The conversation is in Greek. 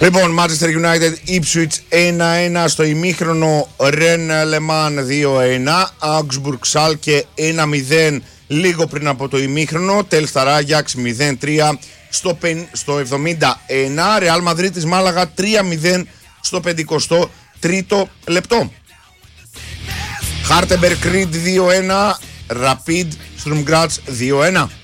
Λοιπόν, Manchester United Ipswich 1-1 στο ημίχρονο, Rennes Le Mans 2-1, Augsburg Schalke 1-0 λίγο πριν από το ημίχρονο, Telstar Ajax 0-3 στο 71, Real Madrid της Μάλαγα 3-0 στο 53ο λεπτό. Hartenberg Creed 2-1, Rapid Sturm Graz 2-1.